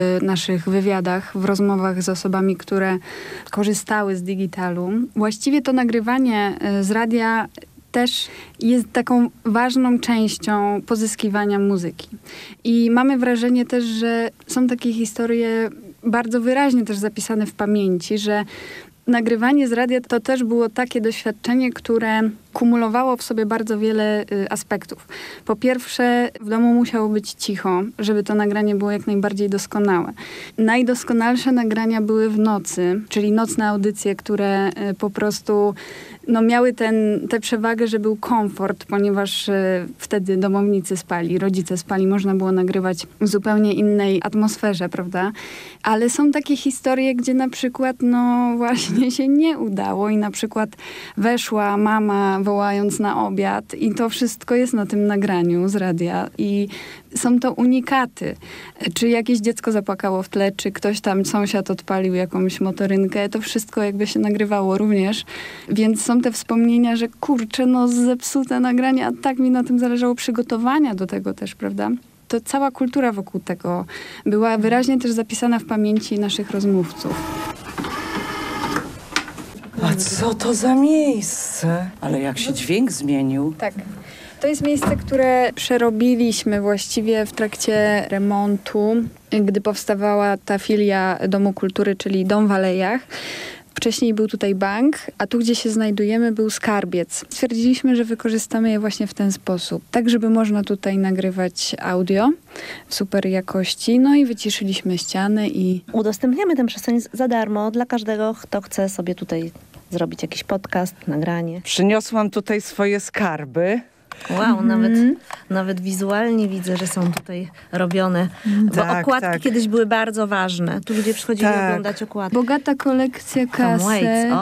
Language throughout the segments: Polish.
w naszych wywiadach, w rozmowach z osobami, które korzystały z digitalu. Właściwie to nagrywanie z radia też jest taką ważną częścią pozyskiwania muzyki. I mamy wrażenie też, że są takie historie bardzo wyraźnie też zapisane w pamięci, że nagrywanie z radia to też było takie doświadczenie, które kumulowało w sobie bardzo wiele aspektów. Po pierwsze, w domu musiało być cicho, żeby to nagranie było jak najbardziej doskonałe. Najdoskonalsze nagrania były w nocy, czyli nocne audycje, które po prostu miały tę przewagę, że był komfort, ponieważ wtedy domownicy spali, rodzice spali, można było nagrywać w zupełnie innej atmosferze, prawda? Ale są takie historie, gdzie na przykład właśnie się nie udało i na przykład weszła mama wołając na obiad i to wszystko jest na tym nagraniu z radia i są to unikaty. Czy jakieś dziecko zapłakało w tle, czy ktoś tam, sąsiad odpalił jakąś motorynkę, to wszystko jakby się nagrywało również. Więc są te wspomnienia, że kurczę, zepsute nagranie, a tak mi na tym zależało, przygotowania do tego też, prawda? To cała kultura wokół tego była wyraźnie też zapisana w pamięci naszych rozmówców. A co to za miejsce? Ale jak się dźwięk zmienił. Tak. To jest miejsce, które przerobiliśmy właściwie w trakcie remontu, gdy powstawała ta filia Domu Kultury, czyli Dom w Alejach. Wcześniej był tutaj bank, a tu, gdzie się znajdujemy, był skarbiec. Stwierdziliśmy, że wykorzystamy je właśnie w ten sposób. Tak, żeby można tutaj nagrywać audio w super jakości. I wyciszyliśmy ściany i... Udostępniamy tę przestrzeń za darmo dla każdego, kto chce sobie tutaj zrobić jakiś podcast, nagranie. Przyniosłam tutaj swoje skarby. Wow, nawet wizualnie widzę, że są tutaj robione. Bo okładki kiedyś były bardzo ważne. Tu ludzie przychodzili oglądać okładki. Bogata kolekcja kaset.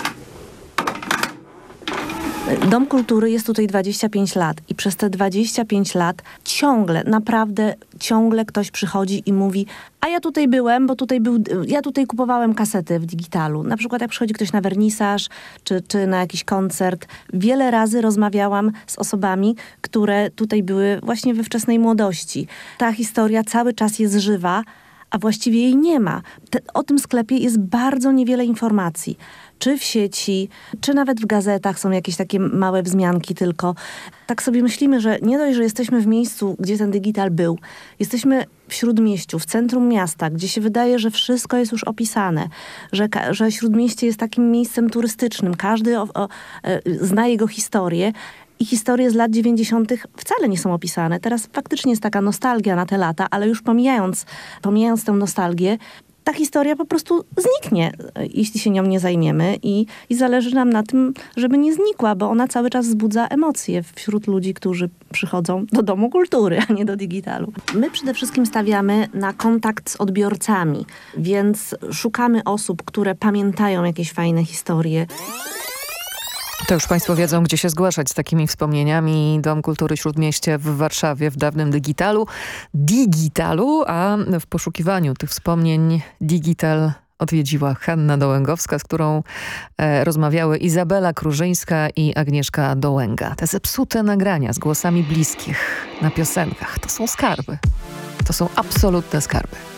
Dom Kultury jest tutaj 25 lat i przez te 25 lat naprawdę ciągle ktoś przychodzi i mówi, a ja tutaj byłem, bo ja tutaj kupowałem kasety w digitalu. Na przykład jak przychodzi ktoś na wernisaż, czy na jakiś koncert. Wiele razy rozmawiałam z osobami, które tutaj były właśnie we wczesnej młodości. Ta historia cały czas jest żywa, a właściwie jej nie ma. O tym sklepie jest bardzo niewiele informacji. Czy w sieci, czy nawet w gazetach są jakieś takie małe wzmianki tylko. Tak sobie myślimy, że nie dość, że jesteśmy w miejscu, gdzie ten digital był. Jesteśmy w Śródmieściu, w centrum miasta, gdzie się wydaje, że wszystko jest już opisane. Że Śródmieście jest takim miejscem turystycznym. Każdy zna jego historię. I historie z lat 90. wcale nie są opisane. Teraz faktycznie jest taka nostalgia na te lata, ale już pomijając tę nostalgię, ta historia po prostu zniknie, jeśli się nią nie zajmiemy i zależy nam na tym, żeby nie znikła, bo ona cały czas wzbudza emocje wśród ludzi, którzy przychodzą do Domu Kultury, a nie do digitalu. My przede wszystkim stawiamy na kontakt z odbiorcami, więc szukamy osób, które pamiętają jakieś fajne historie. To już Państwo wiedzą, gdzie się zgłaszać z takimi wspomnieniami. Dom Kultury Śródmieście w Warszawie w dawnym digitalu, a w poszukiwaniu tych wspomnień digital odwiedziła Hanna Dołęgowska, z którą rozmawiały Izabela Krużyńska i Agnieszka Dołęga. Te zepsute nagrania z głosami bliskich na piosenkach to są skarby. To są absolutne skarby.